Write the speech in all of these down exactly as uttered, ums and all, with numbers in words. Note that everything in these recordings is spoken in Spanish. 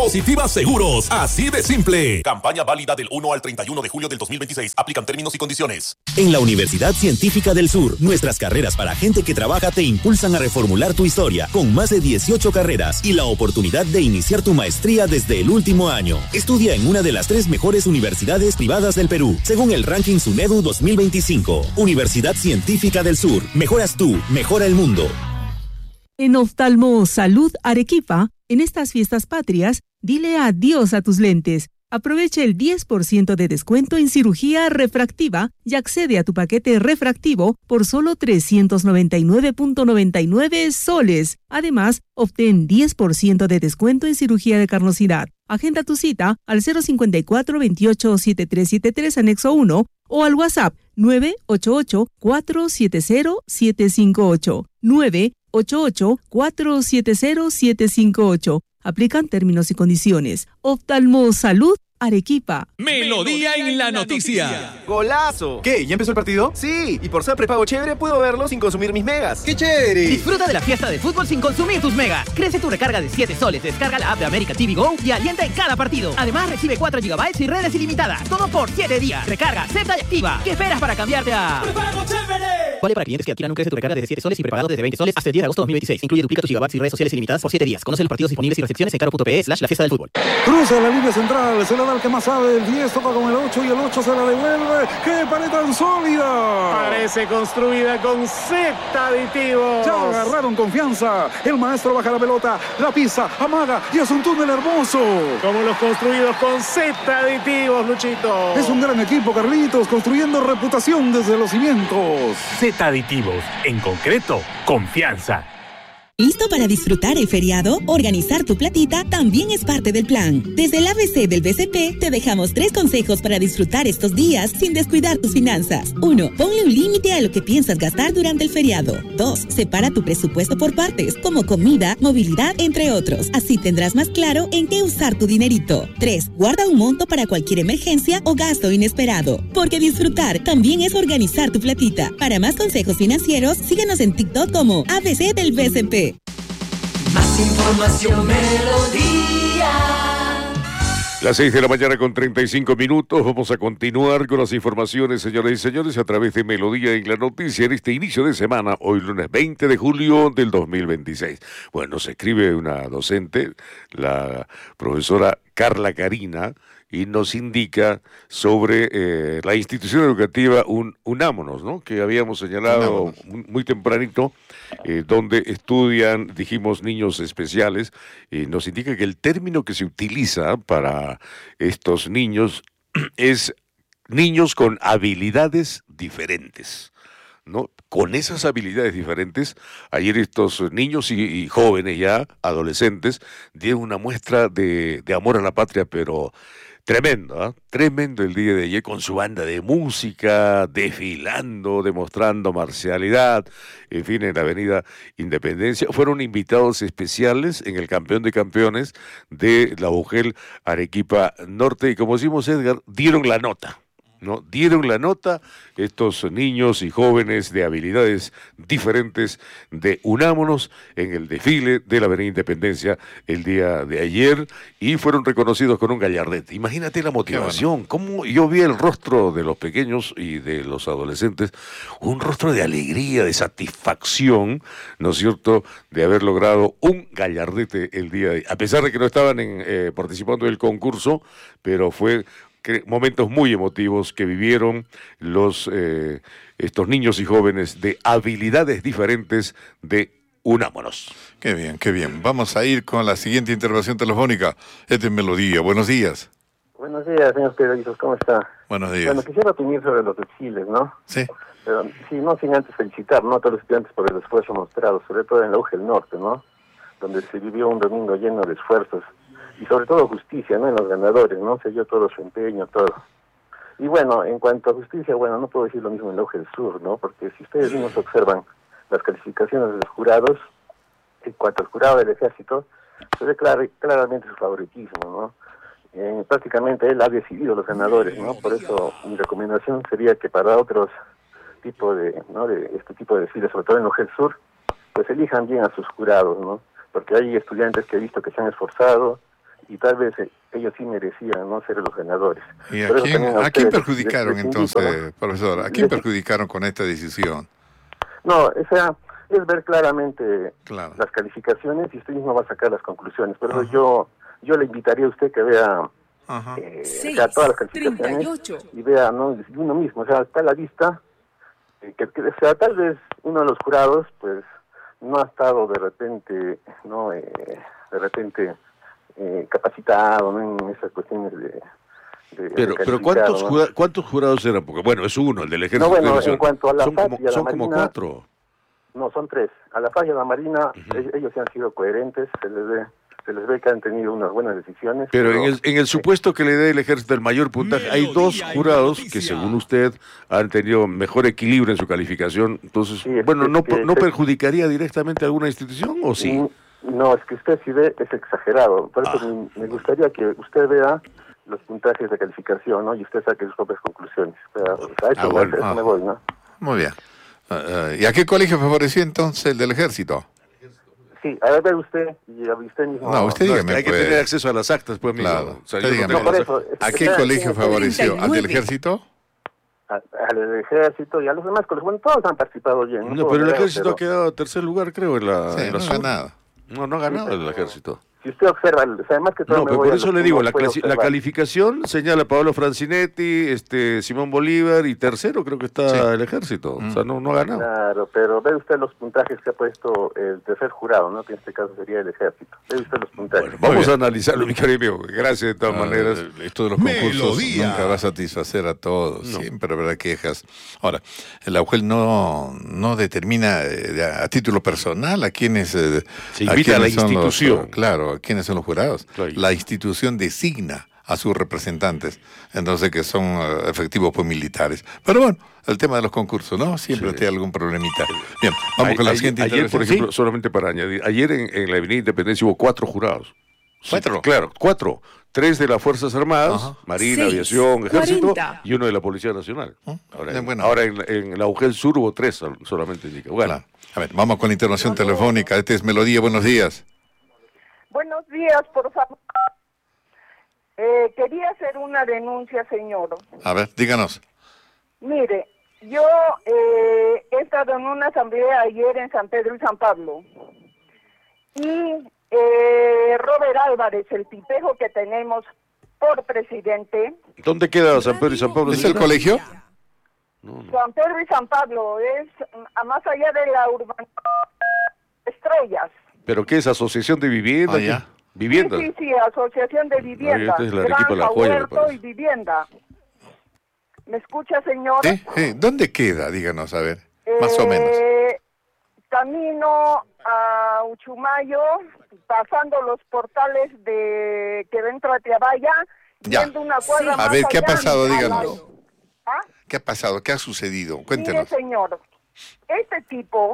Positiva Seguros, así de simple. Campaña válida del uno al treinta y uno de julio del dos mil veintiséis. Aplican términos y condiciones. En la Universidad Científica del Sur, nuestras carreras para gente que trabaja te impulsan a reformular tu historia, con más de dieciocho carreras y la oportunidad de iniciar tu maestría desde el último año. Estudia en una de las tres mejores universidades privadas del Perú, según el ranking SUNEDU dos mil veinticinco. Universidad Científica del Sur. Mejoras tú, mejora el mundo. En Oftalmo Salud Arequipa, en estas fiestas patrias, dile adiós a tus lentes. Aprovecha el diez por ciento de descuento en cirugía refractiva y accede a tu paquete refractivo por solo trescientos noventa y nueve punto noventa y nueve soles. Además, obtén diez por ciento de descuento en cirugía de carnosidad. Agenda tu cita al cero cincuenta y cuatro, veintiocho, setenta y tres setenta y tres anexo uno o al WhatsApp nueve ocho ocho, cuatro siete cero, siete cinco ocho. nueve ocho ocho, cuatro siete cero, siete cinco ocho. Aplican términos y condiciones. Oftalmo Salud Arequipa. Melodía en la noticia. ¡Golazo! ¿Qué? ¿Ya empezó el partido? Sí, y por ser prepago chévere puedo verlo sin consumir mis megas. ¡Qué chévere! Disfruta de la fiesta de fútbol sin consumir tus megas. Crece tu recarga de siete soles, descarga la app de América T V Go y alienta en cada partido. Además recibe cuatro gigabytes y redes ilimitadas. Todo por siete días. Recarga, acepta y activa. ¿Qué esperas para cambiarte a prepago chévere? Vale para clientes que adquieran un Crece tu recarga desde siete soles y prepagado desde veinte soles hasta el diez de agosto de dos mil veintiséis. Incluye duplica tus gigabytes y redes sociales ilimitadas por siete días. Conoce los partidos disponibles y restricciones en caro.pe slash la fiesta del fútbol. Cruza la línea central, se la da el que más sabe. El diez toca con el ocho y el ocho se la devuelve. ¡Qué pared tan sólida! Parece construida con Z aditivos. Ya agarraron confianza. El maestro baja la pelota, la pisa, amaga y hace un túnel hermoso. Como los construidos con Z aditivos, Luchito. Es un gran equipo, Carlitos, construyendo reputación desde los cimientos. Z aditivos, en concreto, confianza. ¿Listo para disfrutar el feriado? Organizar tu platita también es parte del plan. Desde el A B C del B C P te dejamos tres consejos para disfrutar estos días sin descuidar tus finanzas. Uno, ponle un límite a lo que piensas gastar durante el feriado. Dos, separa tu presupuesto por partes, como comida, movilidad, entre otros. Así tendrás más claro en qué usar tu dinerito. Tres, guarda un monto para cualquier emergencia o gasto inesperado. Porque disfrutar también es organizar tu platita. Para más consejos financieros, síguenos en TikTok como A B C del B C P. Más información, Melodía. Las seis de la mañana con treinta y cinco minutos. Vamos a continuar con las informaciones, señoras y señores, a través de Melodía en la Noticia en este inicio de semana, hoy lunes veinte de julio del dos mil veintiséis. Bueno, se escribe una docente, la profesora Carla Karina, y nos indica sobre eh, la institución educativa Un, Unámonos, ¿no? Que habíamos señalado muy, muy tempranito, eh, donde estudian, dijimos, niños especiales, y nos indica que el término que se utiliza para estos niños es niños con habilidades diferentes, ¿no? Con esas habilidades diferentes, ayer estos niños y, y jóvenes ya, adolescentes, dieron una muestra de, de amor a la patria, pero tremendo, ¿eh? Tremendo el día de ayer con su banda de música, desfilando, demostrando marcialidad, en fin, en la Avenida Independencia. Fueron invitados especiales en el campeón de campeones de la UGEL Arequipa Norte y, como decimos, Edgar, dieron la nota. ¿No? Dieron la nota estos niños y jóvenes de habilidades diferentes de Unámonos en el desfile de la Avenida Independencia el día de ayer y fueron reconocidos con un gallardete. Imagínate la motivación, bueno. Cómo yo vi el rostro de los pequeños y de los adolescentes, un rostro de alegría, de satisfacción, ¿no es cierto?, de haber logrado un gallardete el día de ayer, a pesar de que no estaban en, eh, participando del concurso, pero fue que momentos muy emotivos que vivieron los eh, estos niños y jóvenes de habilidades diferentes de Unámonos. Qué bien, qué bien. Vamos a ir con la siguiente intervención telefónica. Esta es Melodía. Buenos días. Buenos días, señor Pedro. ¿Cómo está? Buenos días. Bueno, quisiera opinar sobre los desfiles, ¿no? Sí. Pero sí, no sin antes felicitar, ¿no?, a todos los estudiantes por el esfuerzo mostrado, sobre todo en la UGEL Norte, ¿no?, donde se vivió un domingo lleno de esfuerzos. Y sobre todo justicia, ¿no?, en los ganadores, ¿no? Se dio todo su empeño, todo. Y bueno, en cuanto a justicia, bueno, no puedo decir lo mismo en la UGEL Sur, ¿no? Porque si ustedes mismos observan las calificaciones de los jurados, en cuanto al jurado del ejército, se ve clar claramente su favoritismo, ¿no? Eh, prácticamente él ha decidido los ganadores, ¿no? Por eso mi recomendación sería que para otros tipos de, ¿no?, de este tipo de desfiles, sobre todo en la UGEL Sur, pues elijan bien a sus jurados, ¿no? Porque hay estudiantes que he visto que se han esforzado, y tal vez eh, ellos sí merecían no ser los ganadores. ¿Y a Por eso quién, también a quién ustedes perjudicaron les- les entonces, invito, ¿no? profesor? ¿A quién Les- perjudicaron con esta decisión? No, o sea, es ver claramente Claro. las calificaciones y usted mismo va a sacar las conclusiones. Pero yo yo le invitaría a usted que vea eh, o sea, todas las calificaciones y vea, ¿no? Uno mismo, o sea, está a la vista, eh, que, que, o sea, tal vez uno de los jurados, pues, no ha estado de repente, no, eh, de repente eh, capacitado, ¿no? En esas cuestiones de... de- Pero, de pero calificar, ¿cuántos, ¿no? jura- ¿cuántos jurados eran? Porque, bueno, es uno, el del Ejército No, bueno, Nacional. en cuanto a la son F A como, C y a la son como Marina- cuatro. No, son tres. A la F A C y a la Marina, ellos, ellos sí han sido coherentes, se les ve, se les ve que han tenido unas buenas decisiones. Pero en el, en el supuesto que le dé el Ejército el mayor puntaje, hay dos jurados que, según usted, han tenido mejor equilibrio en su calificación. Entonces, es bueno, que- ¿no, que- ¿no que- perjudicaría directamente a alguna institución o sí? Mm, No, es que usted si ve, es exagerado. Por eso Ah. me, me gustaría que usted vea los puntajes de calificación, ¿no? Y usted saque sus propias conclusiones. O sea, o sea, a eso, Ah, bueno. a eso Ah. me voy, ¿no? Muy bien. Ah, ah, ¿Y a qué colegio favoreció entonces el del ejército? Sí, a ver, ve usted, y a usted mismo... No, usted No, dígame. hay que pues. tener acceso a las actas, pues, amigo. Claro. O sea, Usted yo no dígame. tengo No, por las eso, actas. es ¿A que qué está- colegio tiene favoreció? ¿Al del treinta y nueve. ejército? A- Al ejército y a los demás colegios. Bueno, todos han participado bien. No, puedo pero el negar, Ejército pero ha quedado en tercer lugar, creo, en la, Sí, en la no ha sur. ganado. No, no ha ganado el Ejército. Si usted observa, o sea, además que todo No, me pero voy por a eso lo le que digo, uno la, puede clasi- la observar. calificación señala Pablo Francinetti, este Simón Bolívar y tercero creo que está Sí. el Ejército. O sea, no, no ha ganado. Claro, pero ve usted los puntajes que ha puesto el tercer jurado, ¿no? Que en este caso sería el ejército. Ve usted los puntajes. Vamos a analizarlo, mi querido amigo. Gracias de todas Ah, maneras. Esto de los concursos Melodía. nunca va a satisfacer a todos, siempre habrá quejas. Ahora, el A U G E L no, no determina eh, a, a título personal a quienes... eh, Se invita a la quiénes son los, institución. eh, claro, a quiénes son los jurados. Claro. La institución designa a sus representantes, entonces que son eh, efectivos pues militares. Pero bueno, el tema de los concursos, ¿no? Siempre Sí. tiene algún problemita. Bien, vamos A- con la ayer- siguiente Ayer, por intervención. ejemplo, ¿Sí? solamente para añadir, ayer en, en la Avenida Independencia hubo cuatro jurados. Sí, ¿Cuatro? claro, cuatro. Tres de las Fuerzas Armadas, Ajá. Marina, Seis, Aviación, Ejército, cuarenta. y uno de la Policía Nacional. Ahora, Eh, en, bueno. ahora en, en la U G E L Sur hubo tres sol- solamente. Indica. Bueno, Claro. A ver, vamos con la intervención telefónica. Este es Melodía, buenos días. Buenos días, por favor. Eh, quería hacer una denuncia, señor. A ver, díganos. Mire, yo eh, he estado en una asamblea ayer en San Pedro y San Pablo. Y eh, Robert Álvarez, el tipejo que tenemos por presidente, ¿dónde queda San Pedro y San Pablo? ¿Es el colegio? San Pedro y San Pablo, es a más allá de la urbana Estrellas. ¿Pero qué es? ¿Asociación de vivienda? Ah, ya. ¿Qué? ¿Vivienda? Sí, sí, sí, Asociación de Vivienda. este es el Arequipa La Granja, Joya, me huerto parece. y vivienda. ¿Me escucha, señor? ¿Eh? ¿Eh? ¿Dónde queda? Díganos, a ver. Más o menos. Eh, Camino a Uchumayo, pasando los portales de que entra a Tiabaya, Ya. yendo una cuadra A más ver, ¿qué ha allá, pasado? al Díganos. lado. ¿Ah? ¿Qué ha pasado? ¿Qué ha sucedido? Mire, Cuéntenos. señor, este tipo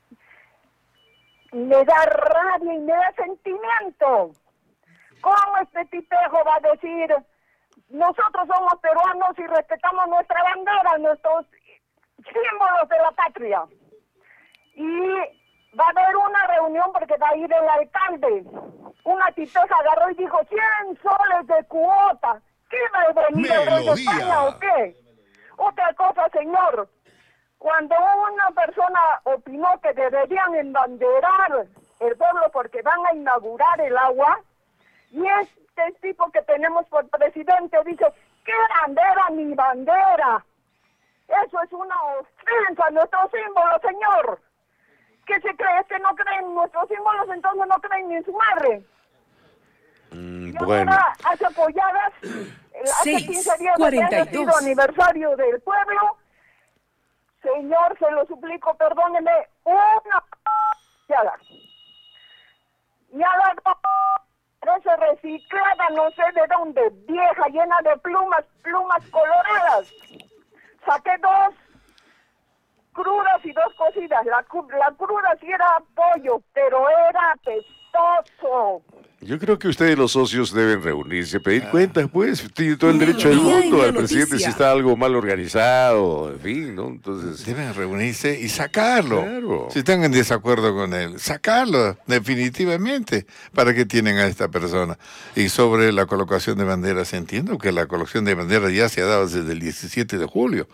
me da rabia y me da sentimiento. ¿Cómo este tipejo va a decir, nosotros somos peruanos y respetamos nuestra bandera, nuestros símbolos de la patria? Y va a haber una reunión porque va a ir el alcalde. Una tipeja agarró y dijo, cien soles de cuota. ¿Qué va a venir el rey de España o qué? Otra cosa, señor. Cuando una persona opinó que deberían embanderar el pueblo porque van a inaugurar el agua, y este tipo que tenemos por presidente dice, ¿qué bandera ni bandera? Eso es una ofensa a nuestro símbolo, señor. ¿Qué se cree? Es que no creen en nuestros símbolos, entonces no creen ni en su madre. Mm, Y bueno. ahora, hace apoyadas, eh, hace Seis, quince días cuarenta y que haya sido dos. aniversario del pueblo. Señor, se lo suplico, perdóneme, una apoyada. Y a la parece reciclada, no sé de dónde, vieja, llena de plumas, plumas coloradas. Saqué dos crudas y dos cocidas. La, cru- la cruda sí era pollo, pero era pestoso. Yo creo que ustedes los socios deben reunirse, pedir ah. cuentas, pues, tiene todo el derecho del mundo al presidente si está algo mal organizado, en fin, ¿no? Entonces deben reunirse y sacarlo. Claro. Si están en desacuerdo con él, sacarlo definitivamente. ¿Para qué tienen a esta persona? Y sobre la colocación de banderas, entiendo que la colocación de banderas ya se ha dado desde el diecisiete de julio.